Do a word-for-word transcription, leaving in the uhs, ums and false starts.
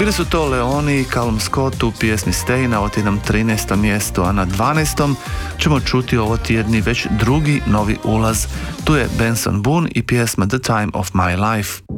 Bili su to Leoni i Callum Scott u pjesmi Stay na otjednom trinaestom mjestu, a na dvanaestom ćemo čuti ovo tjedni već drugi novi ulaz. Tu je Benson Boone i pjesma The Time of My Life.